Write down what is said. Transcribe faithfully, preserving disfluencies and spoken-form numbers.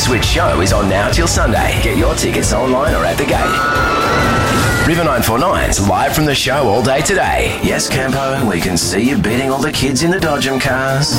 Switch show is on now till Sunday. Get your tickets online or at the gate. River nine four nine's live from the show all day today. Yes, Campo, we can see you beating all the kids in the Dodgem cars.